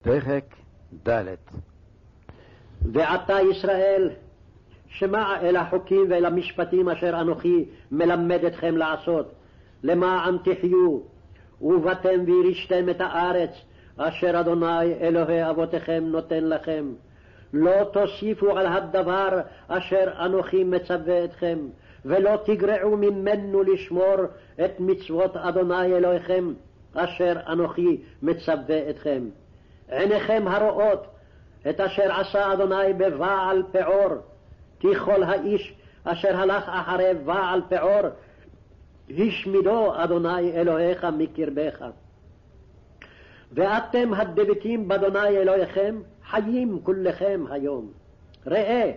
פרק ד'. ועתה ישראל, שמע אל החוקים ואל המשפטים אשר אנוכי מלמד אתכם לעשות, למען תחיו, ובאתם וירשתם את הארץ אשר אדוני אלוהי אבותיכם נותן לכם. לא תוסיפו על הדבר אשר אנוכי מצווה אתכם, ולא תגרעו ממנו לשמור את מצוות אדוני אלוהיכם אשר אנוכי מצווה אתכם. עיניכם הרואות את אשר עשה אדוני בבעל פעור, כי כל האיש אשר הלך אחרי בעל פעור השמידו אדוני אלוהיך מקרבך. ואתם הדבקים באדוני אלוהיכם חיים כולכם היום. ראה,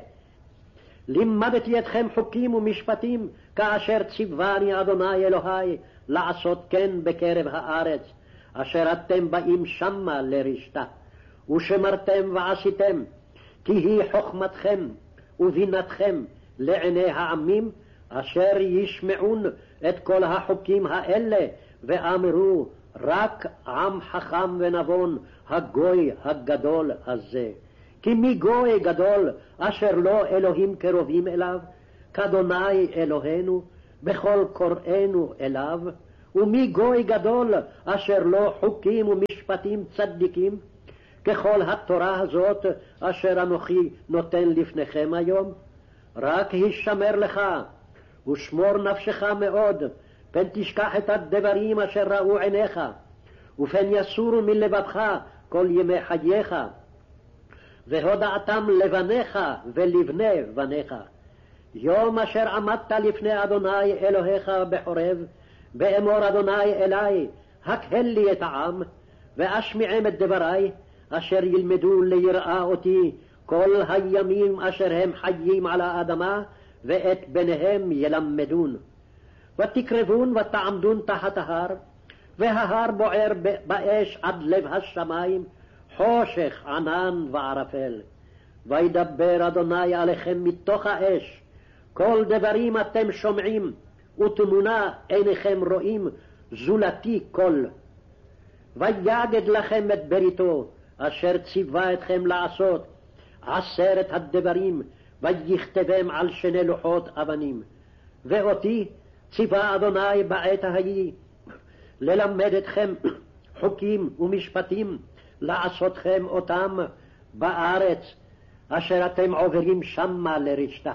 לימדתי אתכם חוקים ומשפטים כאשר ציווני אדוני אלוהי לעשות כן בקרב הארץ אשר אתם באים שמה לרשתה, ושמרתם ועשיתם, כי היא חוכמתכם ובינתכם לעיני העמים אשר ישמעון את כל החוקים האלה ואמרו, רק עם חכם ונבון הגוי הגדול הזה. כי מי גוי גדול אשר לא אלוהים קרובים אליו, כאדוני אלוהינו בכל קוראינו אליו? ומי גוי גדול אשר לא חוקים ומשפטים צדיקים, ככל התורה הזאת אשר אנוכי נותן לפניכם היום? רק הישמר לך ושמור נפשך מאוד, פן תשכח את הדברים אשר ראו עיניך, ופן יסורו מלבבך כל ימי חייך, והודעתם לבניך ולבני בניך. יום אשר עמדת לפני אדוני אלוהיך בחורב, באמור אדוני אלי, הקהל לי את העם, ואשמיעם את דברי, אשר ילמדו ליראה אותי כל הימים אשר הם חיים על האדמה, ואת בניהם ילמדון. ותקרבון ותעמדון תחת ההר, וההר בוער באש עד לב השמיים, חושך ענן וערפל. וידבר אדוני עליכם מתוך האש, כל דברים אתם שומעים, ותמונה עיניכם רואים, זולתי כל. ויגד לכם את בריתו, אשר ציווה אתכם לעשות, 10 הדברים, ויכתבם על 2 לוחות אבנים. ואותי ציווה אדוני בעת ההיא, ללמד אתכם חוקים ומשפטים, לעשותכם אותם בארץ, אשר אתם עוברים שמה לרשתה.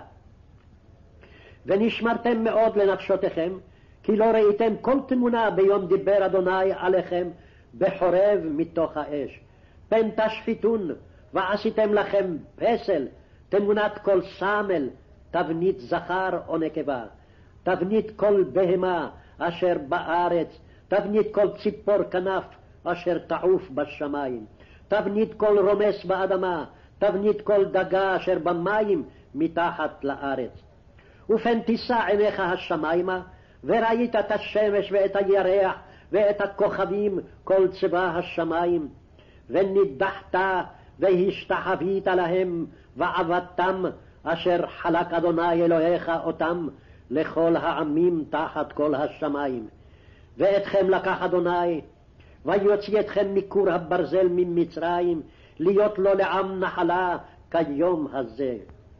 ונשמרתם מאוד לנפשותיכם, כי לא ראיתם כל תמונה ביום דיבר אדוני עליכם בחורב מתוך האש. פן תשחיתון, ועשיתם לכם פסל, תמונת כל סמל, תבנית זכר או נקבה, תבנית כל בהמה אשר בארץ, תבנית כל ציפור כנף אשר תעוף בשמיים, תבנית כל רומס באדמה, תבנית כל דגה אשר במים מתחת לארץ. ופן תישא עיניך השמיימה, וראית את השמש ואת הירח ואת הכוכבים כל צבא השמיים, ונידחת והשתחווית להם ועבדתם, אשר חלק אדוני אלוהיך אותם לכל העמים תחת כל השמיים. ואתכם לקח אדוני, ויוציא אתכם מכור הברזל ממצרים, להיות לו לעם נחלה כיום הזה.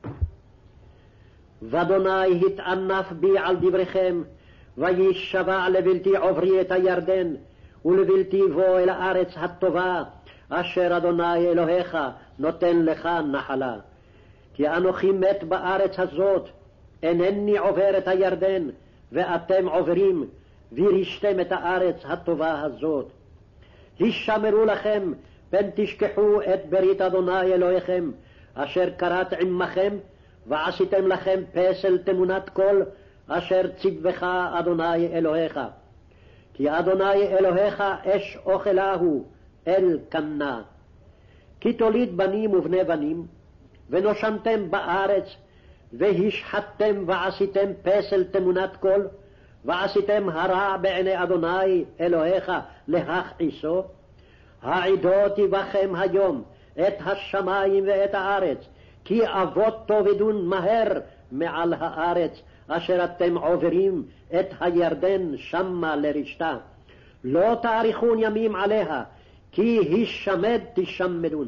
ואדוני התענף בי על דבריכם, וישבע לבלתי עוברי את הירדן, ולבלתי בוא אל הארץ הטובה, אשר אדוני אלוהיך נותן לך נחלה. כי אנוכי מת בארץ הזאת, אינני עובר את הירדן, ואתם עוברים, וירשתם את הארץ הטובה הזאת. הישמרו לכם, פן תשכחו את ברית אדוני אלוהיכם, אשר כרת עמכם, ועשיתם לכם פסל תמונת קול, אשר ציווך אדוני אלוהיך. כי אדוני אלוהיך אש אוכלהו, אל קנה. כי תוליד בנים ובני בנים, ונושנתם בארץ, והשחטתם ועשיתם פסל תמונת קול, ועשיתם הרע בעיני אדוני אלוהיך להכעיסו. העידותי בכם היום את השמיים ואת הארץ, כי אבות תאבדון מהר מעל הארץ, אשר אתם עוברים את הירדן שמה לרשתה. לא תאריכון ימים עליה, כי הישמד תשמדון.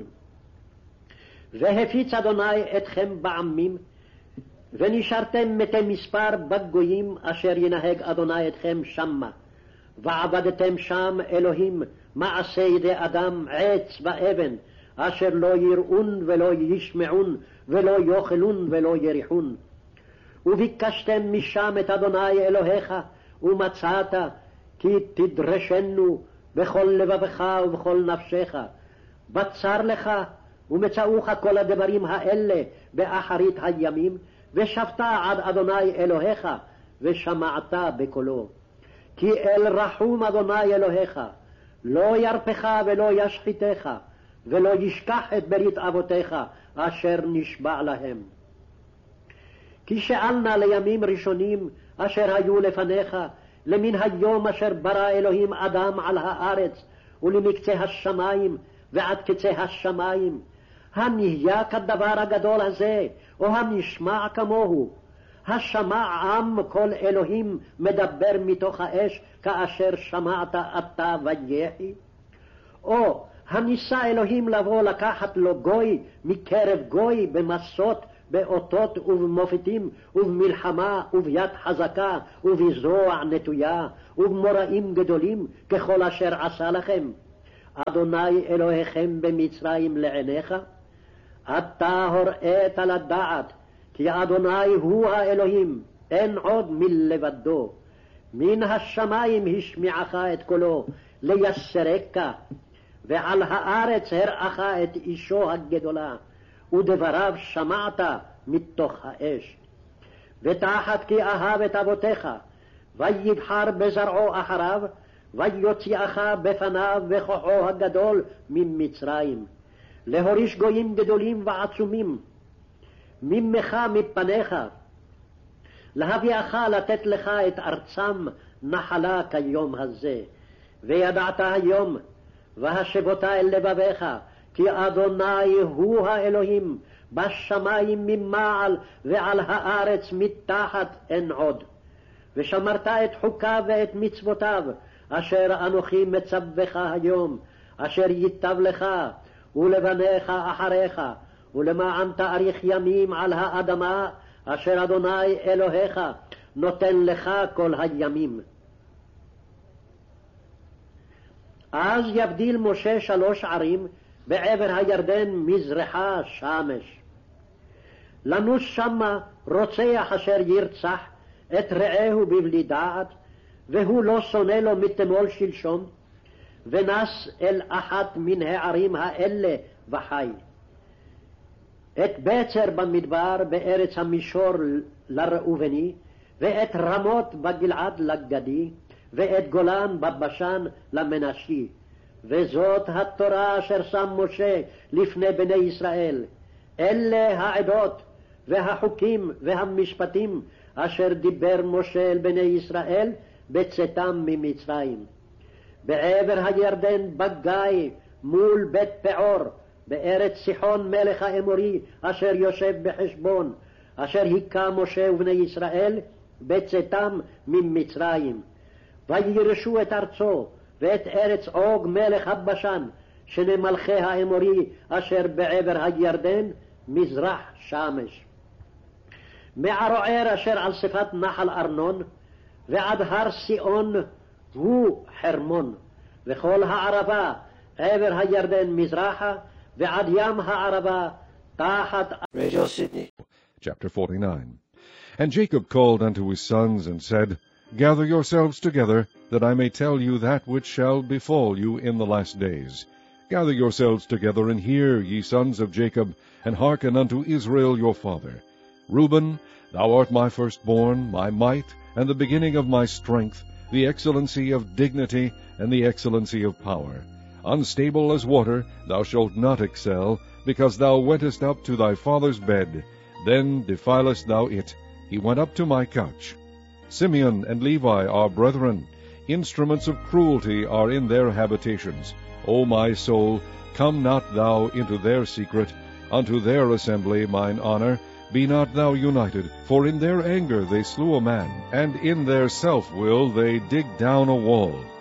והפיץ אדוני אתכם בעמים, ונשארתם מתי מספר בגויים אשר ינהג אדוני אתכם שמה. ועבדתם שם אלוהים מעשה ידי אדם, עץ ואבן, אשר לא יראון ולא ישמעון ולא יאכלון ולא יריחון. וביקשתם משם את אדוני אלוהיך, ומצאת, כי תדרשנו בכל לבבך ובכל נפשך. בצר לך ומצאוך כל הדברים האלה באחרית הימים, ושבת עד אדוני אלוהיך, ושמעת בקולו. כי אל רחום אדוני אלוהיך, לא ירפך ולא ישחיתך, ולא ישכח את ברית אבותיך, אשר נשבע להם. כי שאלנה לימים ראשונים אשר היו לפניך, למן היום אשר ברא אלוהים אדם על הארץ, ולמקצה השמיים ועד קצה השמיים. הנהיה כדבר הגדול הזה, או הנשמע כמוהו? השמע עם כל אלוהים מדבר מתוך האש, כאשר שמעת אתה ויחי? או הניסה אלוהים לבוא לקחת לו גוי מקרב גוי במסות, באותות ובמופתים ובמלחמה וביד חזקה ובזרוע נטויה ובמוראים גדולים ככל אשר עשה לכם אדוני אלוהיכם במצרים לעיניך? אתה הוראת לדעת כי אדוני הוא האלוהים, אין עוד מלבדו. מן השמיים השמיעך את קולו ליסרק, ועל הארץ הראך את אישו הגדולה, ודבריו שמעת מתוך האש. ותחת כי אהב את אבותיך, ויבחר בזרעו אחריו, ויוציאך בפניו בכוחו הגדול ממצרים, להוריש גויים גדולים ועצומים ממך מפניך, להביאך לתת לך את ארצם נחלה כיום הזה. וידעת היום והשבותה אל לבביך, כי אדוני הוא האלוהים, בשמיים ממעל ועל הארץ מתחת אין עוד. ושמרת את חוקיו ואת מצוותיו, אשר אנוכי מצווך היום, אשר ייטב לך ולבניך אחריך, ולמען תאריך ימים על האדמה, אשר אדוני אלוהיך נותן לך כל הימים. אז יבדיל משה 3 ערים בעבר הירדן מזרחה שמש. לנוס שמה רוצח אשר ירצח את רעהו בבלי דעת, והוא לא שונא לו מתמול שלשום, ונס אל אחת מן הערים האלה וחי. את בצר במדבר בארץ המישור לראובני, ואת רמות בגלעד לגדי, ואת גולן בבשן למנשי. וזאת התורה אשר שם משה לפני בני ישראל. אלה העדות והחוקים והמשפטים אשר דיבר משה אל בני ישראל בצאתם ממצרים. בעבר הירדן בגיא מול בית פעור, בארץ סיחון מלך האמורי אשר יושב בחשבון, אשר היכה משה ובני ישראל בצאתם ממצרים. וירשו את ארצו ואת ארץ עוג מלך הבשן, שני מלכי האמורי אשר בעבר הירדן מזרח שמש. מערוער אשר על שפת נחל ארנון ועד הר סיון הוא חרמון, וכל הערבה עבר הירדן מזרחה ועד ים הערבה תחת. Radio Sydney. Chapter 49. And Jacob called unto his sons and said, Gather yourselves together, that I may tell you that which shall befall you in the last days. Gather yourselves together, and hear, ye sons of Jacob, and hearken unto Israel your father. Reuben, thou art my firstborn, my might, and the beginning of my strength, the excellency of dignity, and the excellency of power. Unstable as water, thou shalt not excel, because thou wentest up to thy father's bed. Then defilest thou it. He went up to my couch. Simeon and Levi are brethren. Instruments of cruelty are in their habitations. O my soul, come not thou into their secret, unto their assembly, mine honor. Be not thou united, for in their anger they slew a man, and in their self-will they dig down a wall.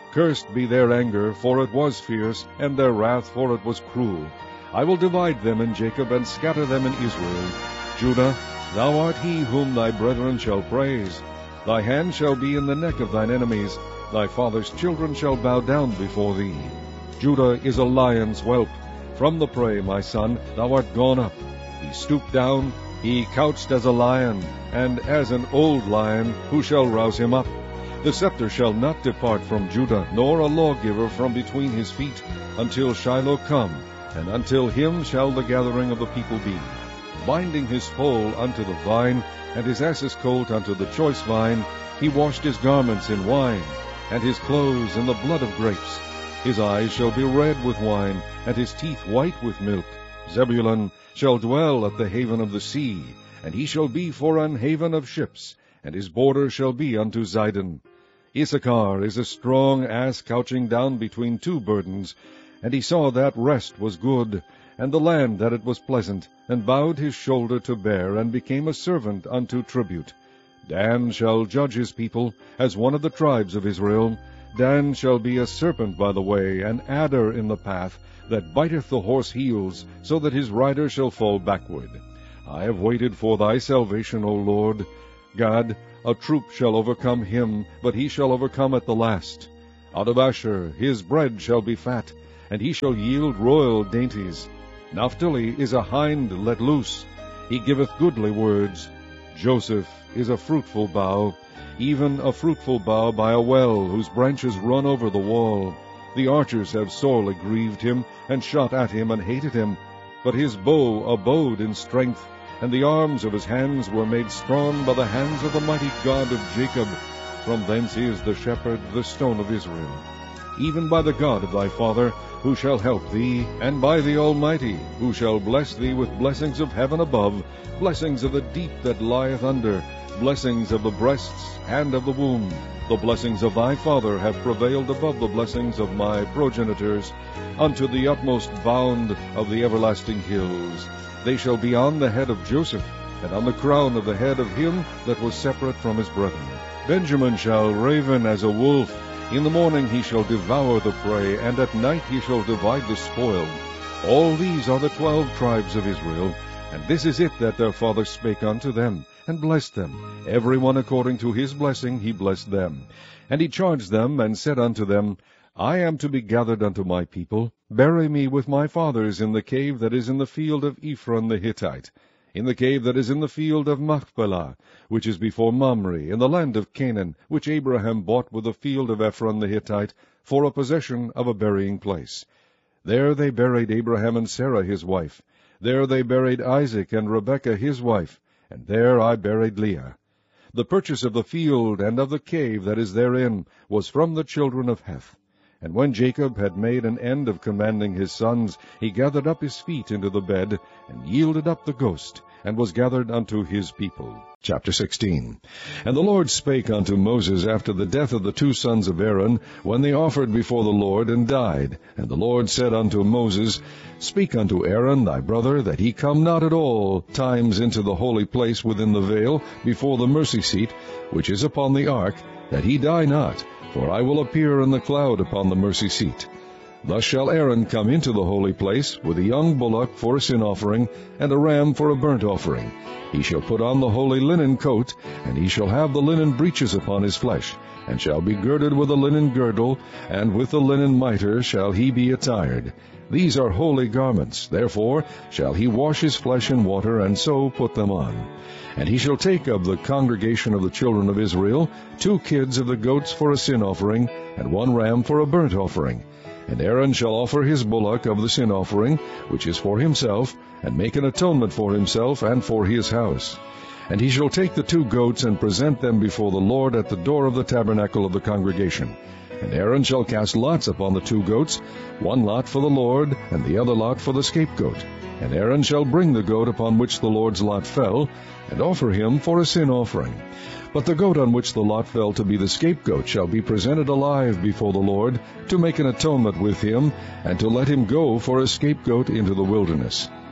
Cursed be their anger, for it was fierce, and their wrath, for it was cruel. I will divide them in Jacob, and scatter them in Israel. Judah, thou art he whom thy brethren shall praise. Thy hand shall be in the neck of thine enemies. Thy father's children shall bow down before thee. Judah is a lion's whelp. From the prey, my son, thou art gone up. He stooped down, he couched as a lion, and as an old lion, who shall rouse him up? The scepter shall not depart from Judah, nor a lawgiver from between his feet, until Shiloh come, and until him shall the gathering of the people be. Binding his foal unto the vine, and his ass's colt unto the choice vine, he washed his garments in wine, and his clothes in the blood of grapes. His eyes shall be red with wine, and his teeth white with milk. Zebulun shall dwell at the haven of the sea, and he shall be for an haven of ships, and his border shall be unto Zidon. Issachar is a strong ass couching down between two burdens, and he saw that rest was good, and the land that it was pleasant, and bowed his shoulder to bear, and became a servant unto tribute. Dan shall judge his people, as one of the tribes of Israel. Dan shall be a serpent by the way, an adder in the path, that biteth the horse heels, so that his rider shall fall backward. I have waited for thy salvation, O Lord. God, a troop shall overcome him, but he shall overcome at the last. Out of Asher his bread shall be fat, and he shall yield royal dainties. Naphtali is a hind let loose, he giveth goodly words. Joseph is a fruitful bough, even a fruitful bough by a well, whose branches run over the wall. The archers have sorely grieved him, and shot at him, and hated him. But his bow abode in strength, and the arms of his hands were made strong by the hands of the mighty God of Jacob. From thence is the shepherd, the stone of Israel. Even by the God of thy father, who shall help thee, and by the Almighty, who shall bless thee with blessings of heaven above, blessings of the deep that lieth under, blessings of the breasts and of the womb. The blessings of thy father have prevailed above the blessings of my progenitors, unto the utmost bound of the everlasting hills. They shall be on the head of Joseph, and on the crown of the head of him that was separate from his brethren. Benjamin shall raven as a wolf. In the morning he shall devour the prey, and at night he shall divide the spoil. All these are the 12 tribes of Israel, and this is it that their father spake unto them, and blessed them. Every one according to his blessing he blessed them. And he charged them, and said unto them, I am to be gathered unto my people. Bury me with my fathers in the cave that is in the field of Ephron the Hittite, in the cave that is in the field of Machpelah, which is before Mamre, in the land of Canaan, which Abraham bought with the field of Ephron the Hittite, for a possession of a burying place. There they buried Abraham and Sarah his wife. There they buried Isaac and Rebekah his wife, and there I buried Leah. The purchase of the field and of the cave that is therein was from the children of Heth. And when Jacob had made an end of commanding his sons, he gathered up his feet into the bed, and yielded up the ghost, and was gathered unto his people. Chapter 16. And the Lord spake unto Moses after the death of the 2 sons of Aaron, when they offered before the Lord, and died. And the Lord said unto Moses, Speak unto Aaron thy brother, that he come not at all times into the holy place within the veil, before the mercy seat, which is upon the ark, that he die not. For I will appear in the cloud upon the mercy seat. Thus shall Aaron come into the holy place, with a young bullock for a sin offering, and a ram for a burnt offering. He shall put on the holy linen coat, and he shall have the linen breeches upon his flesh, and shall be girded with a linen girdle, and with the linen mitre shall he be attired. These are holy garments, therefore shall he wash his flesh in water, and so put them on. And he shall take of the congregation of the children of Israel 2 kids of the goats for a sin offering, and 1 ram for a burnt offering. And Aaron shall offer his bullock of the sin offering, which is for himself, and make an atonement for himself and for his house. And he shall take the 2 goats, and present them before the Lord at the door of the tabernacle of the congregation. And Aaron shall cast lots upon the 2 goats, 1 lot for the Lord, and the other lot for the scapegoat. And Aaron shall bring the goat upon which the Lord's lot fell, and offer him for a sin offering. But the goat on which the lot fell to be the scapegoat shall be presented alive before the Lord, to make an atonement with him, and to let him go for a scapegoat into the wilderness.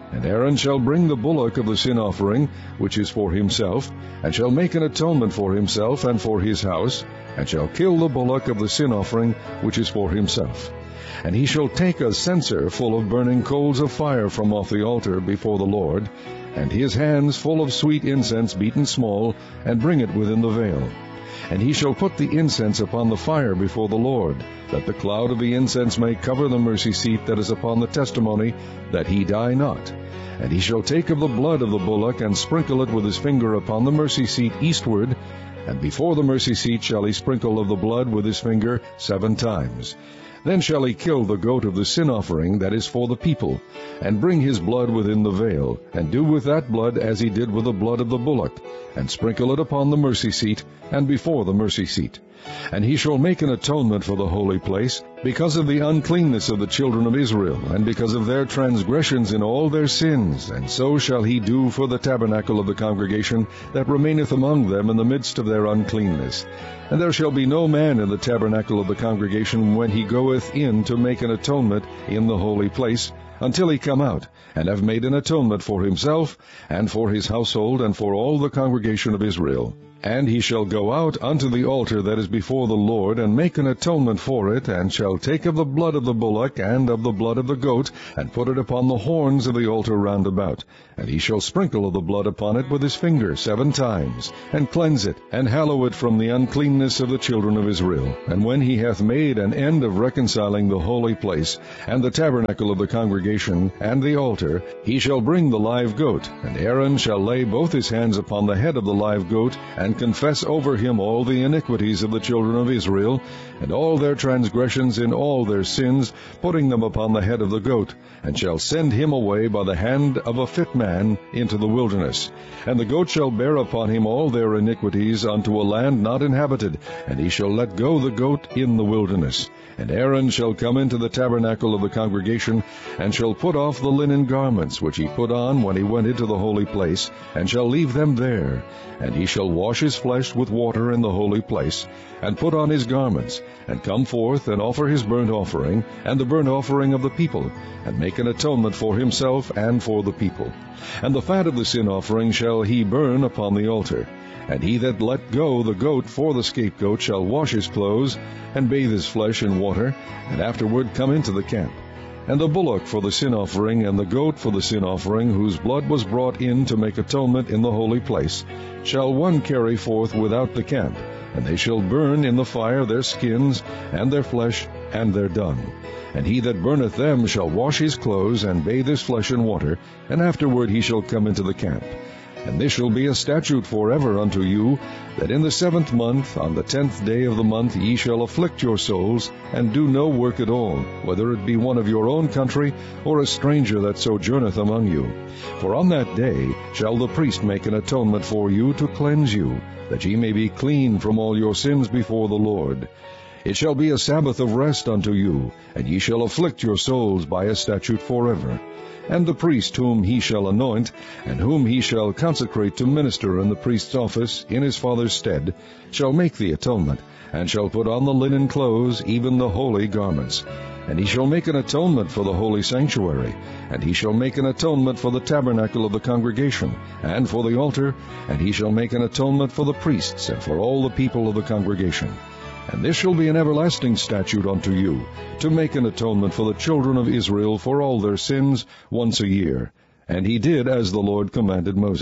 And Aaron shall bring the bullock of the sin offering, which is for himself, and shall make an atonement for himself and for his house, and shall kill the bullock of the sin offering, which is for himself. And he shall take a censer full of burning coals of fire from off the altar before the Lord, and his hands full of sweet incense beaten small, and bring it within the veil. And he shall put the incense upon the fire before the Lord, that the cloud of the incense may cover the mercy seat that is upon the testimony, that he die not. And he shall take of the blood of the bullock, and sprinkle it with his finger upon the mercy seat eastward, and before the mercy seat shall he sprinkle of the blood with his finger 7 times. Then shall he kill the goat of the sin offering that is for the people, and bring his blood within the veil, and do with that blood as he did with the blood of the bullock, and sprinkle it upon the mercy seat, and before the mercy seat. And he shall make an atonement for the holy place, because of the uncleanness of the children of Israel, and because of their transgressions in all their sins. And so shall he do for the tabernacle of the congregation that remaineth among them in the midst of their uncleanness. And there shall be no man in the tabernacle of the congregation when he goeth in to make an atonement in the holy place, until he come out, and have made an atonement for himself, and for his household, and for all the congregation of Israel. And he shall go out unto the altar that is before the Lord, and make an atonement for it, and shall take of the blood of the bullock, and of the blood of the goat, and put it upon the horns of the altar round about. And he shall sprinkle of the blood upon it with his finger 7 times, and cleanse it, and hallow it from the uncleanness of the children of Israel. And when he hath made an end of reconciling the holy place, and the tabernacle of the congregation, and the altar, he shall bring the live goat, and Aaron shall lay both his hands upon the head of the live goat, and confess over him all the iniquities of the children of Israel, and all their transgressions in all their sins, putting them upon the head of the goat, and shall send him away by the hand of a fit man into the wilderness. And the goat shall bear upon him all their iniquities unto a land not inhabited, and he shall let go the goat in the wilderness. And Aaron shall come into the tabernacle of the congregation, and shall put off the linen garments which he put on when he went into the holy place, and shall leave them there. And he shall wash his flesh with water in the holy place, and put on his garments, and come forth and offer his burnt offering, and the burnt offering of the people, and make an atonement for himself and for the people. And the fat of the sin offering shall he burn upon the altar. And he that let go the goat for the scapegoat shall wash his clothes, and bathe his flesh in water, and afterward come into the camp. And the bullock for the sin offering, and the goat for the sin offering, whose blood was brought in to make atonement in the holy place, shall one carry forth without the camp, and they shall burn in the fire their skins, and their flesh, and their dung. And he that burneth them shall wash his clothes, and bathe his flesh in water, and afterward he shall come into the camp. And this shall be a statute forever unto you, that in the 7th month, on the 10th day of the month, ye shall afflict your souls, and do no work at all, whether it be one of your own country, or a stranger that sojourneth among you. For on that day shall the priest make an atonement for you to cleanse you, that ye may be clean from all your sins before the Lord. It shall be a Sabbath of rest unto you, and ye shall afflict your souls by a statute forever. And the priest whom he shall anoint, and whom he shall consecrate to minister in the priest's office in his father's stead, shall make the atonement, and shall put on the linen clothes, even the holy garments. And he shall make an atonement for the holy sanctuary, and he shall make an atonement for the tabernacle of the congregation, and for the altar, and he shall make an atonement for the priests, and for all the people of the congregation. And this shall be an everlasting statute unto you, to make an atonement for the children of Israel for all their sins once a year. And he did as the Lord commanded Moses.